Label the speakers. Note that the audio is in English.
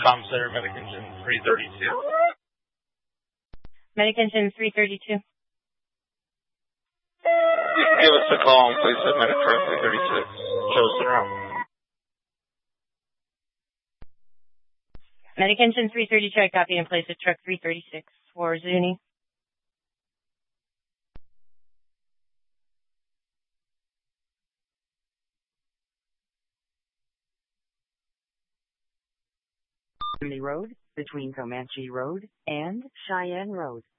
Speaker 1: Com Center, Medication 332.
Speaker 2: Medication 332.
Speaker 1: You can give us a call and please submit it for 336. Show us around.
Speaker 2: Medication 332, I copy and place at truck 336 for Zuni.
Speaker 3: Zuni Road, between Comanche Road and Cheyenne Road.